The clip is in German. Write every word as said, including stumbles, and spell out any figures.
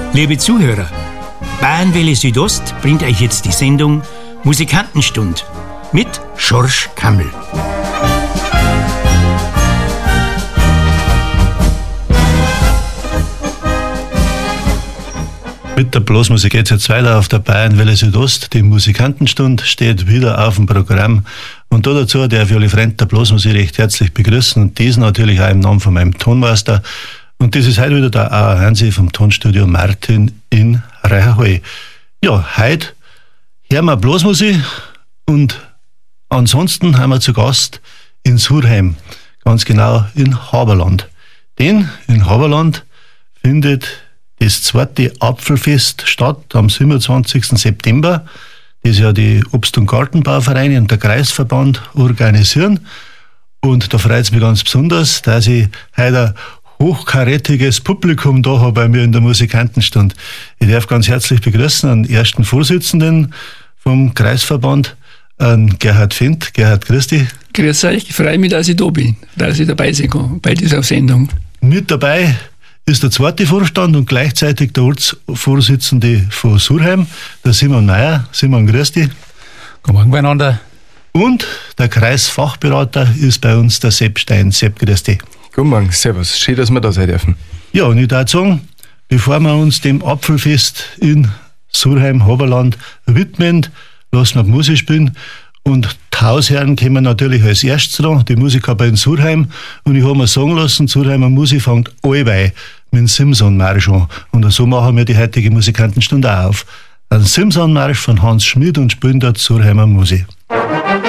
Liebe Zuhörer, Bayernwelle Südost bringt euch jetzt die Sendung Musikantenstund mit Schorsch Kammel. Mit der Blasmusik geht es jetzt weiter auf der Bayernwelle Südost. Die Musikantenstund steht wieder auf dem Programm. Und da dazu darf ich alle Freunde der Blasmusik recht herzlich begrüßen. Und dies natürlich auch im Namen von meinem Tonmeister. Und das ist heute wieder der A A Hansi vom Tonstudio Martin in Reicherhall. Ja, heute hören wir Blasmusik und ansonsten haben wir zu Gast in Surheim, ganz genau in Haberland. Denn in Haberland findet das zweite Apfelfest statt am siebenundzwanzigsten September, das ja die Obst- und Gartenbauvereine und der Kreisverband organisieren. Und da freut es mich ganz besonders, dass ich heute hochkarätiges Publikum da habe bei mir in der Musikantenstund. Ich darf ganz herzlich begrüßen den ersten Vorsitzenden vom Kreisverband, an Gerhard Fendt. Gerhard, grüß dich. Grüß euch, ich freue mich, dass ich da bin, dass ich dabei sein kann bei dieser Sendung. Mit dabei ist der zweite Vorstand und gleichzeitig der Ortsvorsitzende von Surheim, der Simon Meyer. Simon, grüß dich. Guten Morgen beieinander. Und der Kreisfachberater ist bei uns der Sepp Stein. Sepp, grüß dich. Guten Morgen, servus. Schön, dass wir da sein dürfen. Ja, und ich darf sagen, bevor wir uns dem Apfelfest in Surheim-Haberland widmen, lassen wir die Musik spielen. Und die Hausherren kommen natürlich als erstes dran, die Musiker bei Surheim. Und ich habe mir sagen lassen, Surheimer Musik fängt allweil mit dem Simson-Marsch an. Und so machen wir die heutige Musikantenstunde auch auf. Ein Simson-Marsch von Hans Schmid und spielen dort Surheimer Musik.